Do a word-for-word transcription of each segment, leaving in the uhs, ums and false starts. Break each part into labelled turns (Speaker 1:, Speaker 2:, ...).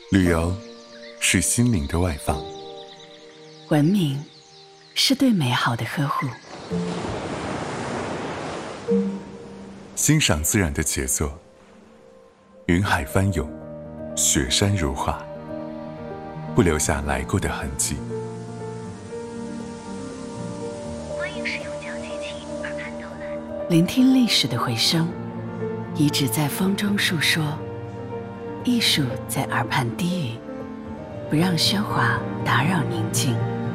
Speaker 1: 旅游是心灵的外放，
Speaker 2: 文明是对美好的呵护，
Speaker 1: 欣赏自然的杰作，云海翻涌，雪山如画，不留下来过的痕迹。
Speaker 3: 欢迎使用讲解器耳畔导览，
Speaker 2: 聆听历史的回声，遗址在风中述说，艺术在耳畔低语，不让喧哗打扰宁静。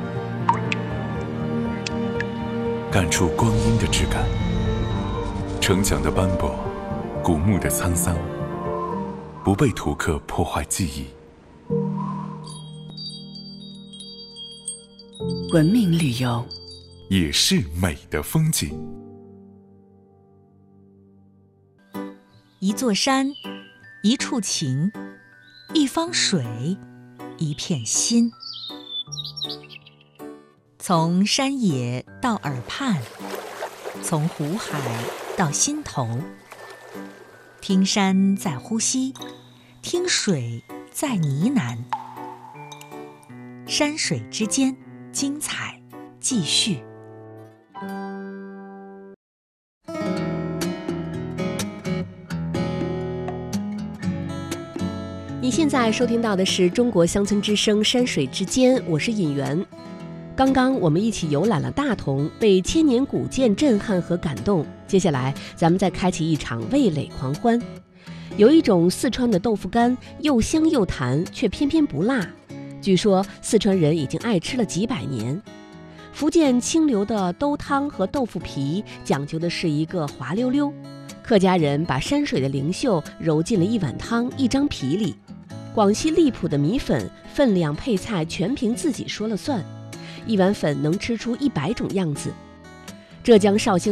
Speaker 1: 感触光阴的质感，城墙的斑驳，古墓的沧桑，不被图刻破坏记忆。
Speaker 2: 文明旅游
Speaker 1: 也是美的风景。
Speaker 4: 一座山，一处情，一方水，一片心。从山野到耳畔，从湖海到心头，听山在呼吸，听水在呢喃。山水之间，精彩继续。
Speaker 5: 你现在收听到的是中国乡村之声山水之间，我是尹媛。刚刚我们一起游览了大同，被千年古建震撼和感动。接下来咱们再开启一场味蕾狂欢。有一种四川的豆腐干，又香又弹，却偏偏不辣。据说四川人已经爱吃了几百年。福建清流的兜汤和豆腐皮讲究的是一个滑溜溜，客家人把山水的灵秀揉进了一碗汤一张皮里。广西荔浦的米粉分量配菜全凭自己说了算，一碗粉能吃出一百种样子。浙江绍兴